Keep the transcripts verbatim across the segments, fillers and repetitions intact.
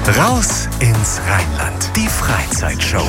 Raus ins Rheinland. Die Freizeitshow.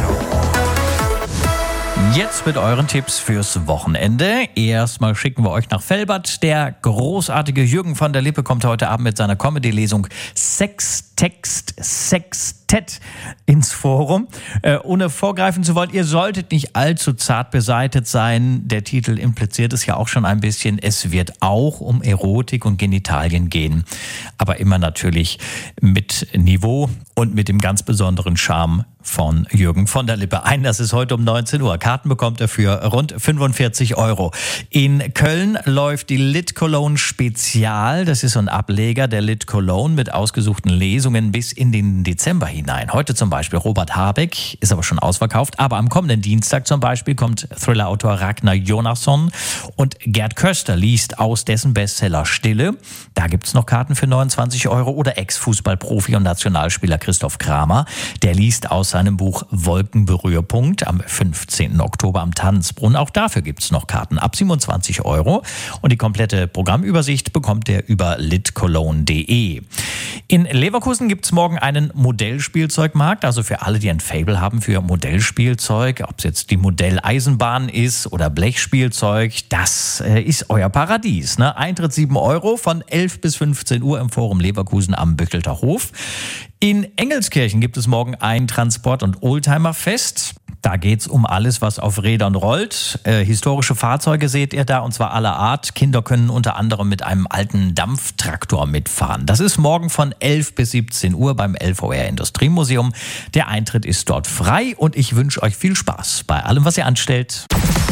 Jetzt mit euren Tipps fürs Wochenende. Erstmal schicken wir euch nach Velbert. Der großartige Jürgen von der Lippe kommt heute Abend mit seiner Comedy-Lesung Sex, Text, Sextett ins Forum. Äh, ohne vorgreifen zu wollen, ihr solltet nicht allzu zart beseitet sein. Der Titel impliziert es ja auch schon ein bisschen. Es wird auch um Erotik und Genitalien gehen. Aber immer natürlich mit Niveau und mit dem ganz besonderen Charme von Jürgen von der Lippe. Ein, das ist heute um neunzehn Uhr. Karten bekommt er für rund fünfundvierzig Euro. In Köln läuft die Lit Cologne Spezial. Das ist so ein Ableger der Lit Cologne mit ausgesuchten Lesungen bis in den Dezember hinein. Heute zum Beispiel Robert Habeck, ist aber schon ausverkauft. Aber am kommenden Dienstag zum Beispiel kommt Thriller-Autor Ragnar Jonasson und Gerd Köster liest aus dessen Bestseller Stille. Da gibt's noch Karten für neunundzwanzig Euro. Oder Ex-Fußballprofi und Nationalspieler Christoph Kramer. Der liest aus seinem Buch Wolkenberührpunkt am fünfzehnten Oktober am Tanzbrunnen. Auch dafür gibt's noch Karten ab siebenundzwanzig Euro. Und die komplette Programmübersicht bekommt ihr über litcologne punkt de. In Leverkusen gibt's morgen einen Modellspielzeugmarkt. Also für alle, die ein Faible haben für Modellspielzeug, ob es jetzt die Modelleisenbahn ist oder Blechspielzeug, das äh, ist euer Paradies. Ne? Eintritt sieben Euro von elf bis fünfzehn Uhr im Forum Leverkusen am Bückelter Hof. In Engelskirchen gibt es morgen ein Transport- und Oldtimer-Fest. Da geht's um alles, was auf Rädern rollt. Äh, historische Fahrzeuge seht ihr da, und zwar aller Art. Kinder können unter anderem mit einem alten Dampftraktor mitfahren. Das ist morgen von elf bis siebzehn Uhr beim L V R Industriemuseum. Der Eintritt ist dort frei und ich wünsche euch viel Spaß bei allem, was ihr anstellt.